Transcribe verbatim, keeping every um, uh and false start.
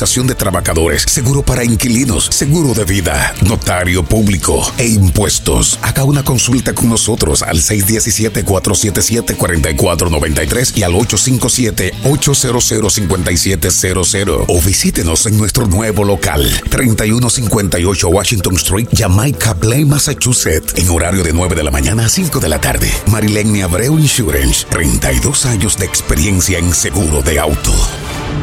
Administración de Trabajadores, seguro para inquilinos, seguro de vida, notario público e impuestos. Haga una consulta con nosotros al seis uno siete, cuatro siete siete, cuatro cuatro nueve tres y al ocho cinco siete, ocho cero cero, cinco siete cero cero o visítenos en nuestro nuevo local, treinta y uno cincuenta y ocho Washington Street, Jamaica Plain, Massachusetts, en horario de nueve de la mañana a cinco de la tarde. Marilene Abreu Insurance, treinta y dos años de experiencia en seguro de auto.